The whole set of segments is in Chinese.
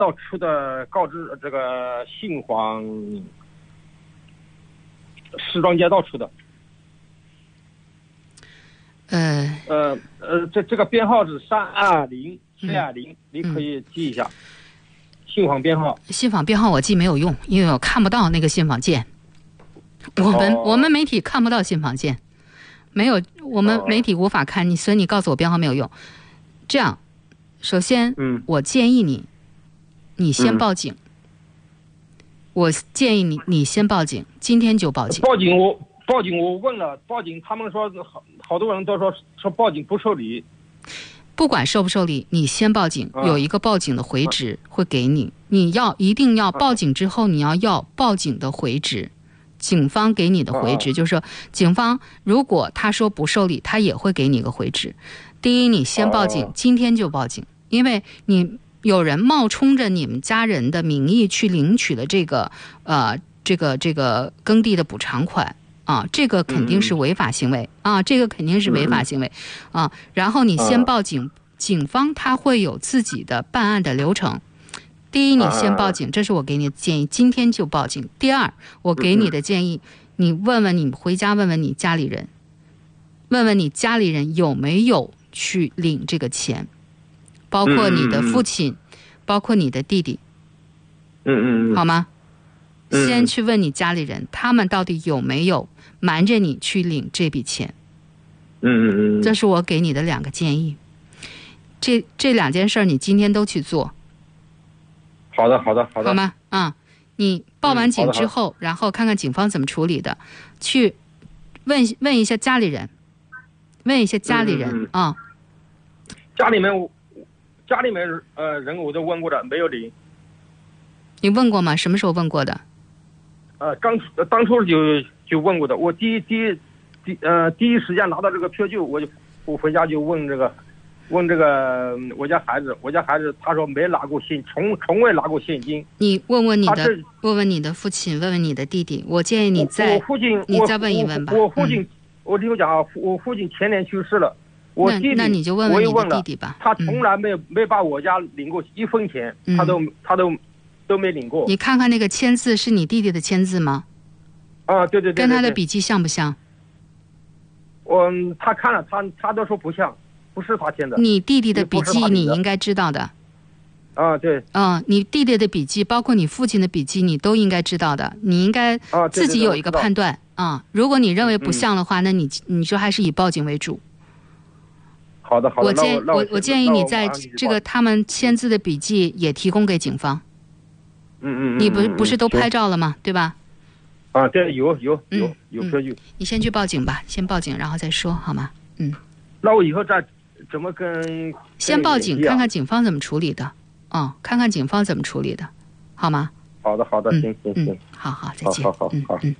道出的告知，这个信访石庄街道出的。这个编号是320，你可以记一下。信访编号。信访编号我记没有用，因为我看不到那个信访件。我们媒体看不到信访件，没有，我们媒体无法看你，所以你告诉我编号没有用。这样，首先，我建议你先报警。我建议你先报警，今天就报警。 报警我问了，报警他们说好多人都说报警不受理。 不管受不受理，你先报警，有一个报警的回执会给你。你一定要报警之后，你要报警的回执，警方给你的回执，就是说警方如果他说不受理，他也会给你一个回执。第一，你先报警，今天就报警，因为你有人冒充着你们家人的名义去领取了这个耕地的补偿款。这个肯定是违法行为这个肯定是违法行为然后你先报警，警方他会有自己的办案的流程。第一，你先报警，这是我给你的建议，今天就报警。第二，我给你的建议，你回家问问你家里人，问问你家里人有没有去领这个钱，包括你的父亲，包括你的弟弟，好吗？先去问你家里人，他们到底有没有瞒着你去领这笔钱。这是我给你的2个建议。这2件事你今天都去做。 好的。 好吗？你报完警之后，然后看看警方怎么处理的，去问一下家里人，家里面人我都问过的，没有领。你问过吗？什么时候问过的？当初就问过的。我第一时间拿到这个票据，我回家就问这个我家孩子，他说没拿过从未拿过现金。你问问你的父亲，问问你的弟弟。我建议你再问一问吧。我听我讲啊，我父亲前年去世了，我弟弟那你就问问你的弟弟吧。他从来没把我家领过1分钱，他都没领过。你看看那个签字是你弟弟的签字吗？对，跟他的笔迹像不像？他看了，他都说不像，不是他签的。你弟弟的笔迹你应该知道的。对。你弟弟的笔迹，包括你父亲的笔迹，你都应该知道的。你应该自己有一个判断如果你认为不像的话，那你说还是以报警为主。好的。我建议你在这个他们签字的笔迹也提供给警方。你不是都拍照了吗？对吧？对，有票据。你先去报警吧，先报警，然后再说，好吗？那我以后再怎么跟？先报警，看看警方怎么处理的。看看警方怎么处理的，好吗？好的，行，好，再见。好。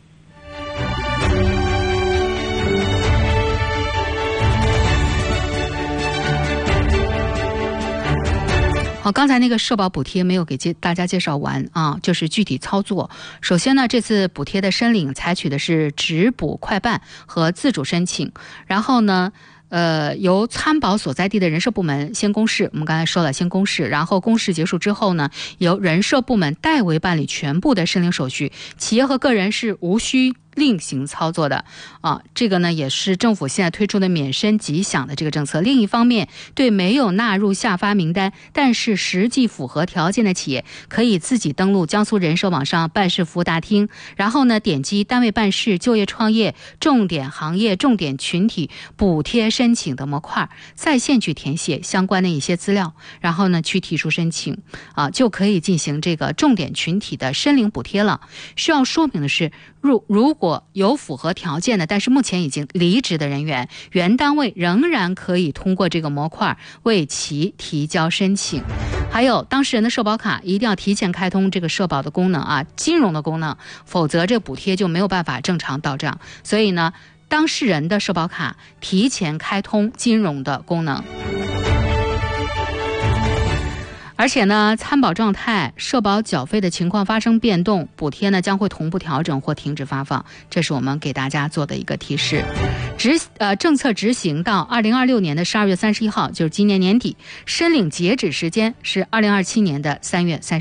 好，刚才那个社保补贴没有给大家介绍完就是具体操作。首先呢，这次补贴的申领采取的是直补快办和自主申请，然后呢由参保所在地的人社部门先公示，我们刚才说了先公示，然后公示结束之后呢，由人社部门代为办理全部的申领手续，企业和个人是无需另行操作的这个呢也是政府现在推出的免申即享的这个政策。另一方面，对没有纳入下发名单但是实际符合条件的企业，可以自己登录江苏人社网上办事服务大厅，然后呢点击单位办事、就业创业、重点行业、重点群体补贴申请的模块，在线去填写相关的一些资料，然后呢去提出申请就可以进行这个重点群体的申领补贴了。需要说明的是，如果有符合条件的，但是目前已经离职的人员，原单位仍然可以通过这个模块为其提交申请。还有当事人的社保卡一定要提前开通这个社保的功能金融的功能，否则这补贴就没有办法正常到账。所以呢，当事人的社保卡提前开通金融的功能。 而且呢，参保状态、社保缴费的情况发生变动，补贴呢将会同步调整或停止发放，这是我们给大家做的一个提示。政策执行到2026年的12月31号，就是今年年底，申领截止时间是2027年的3月30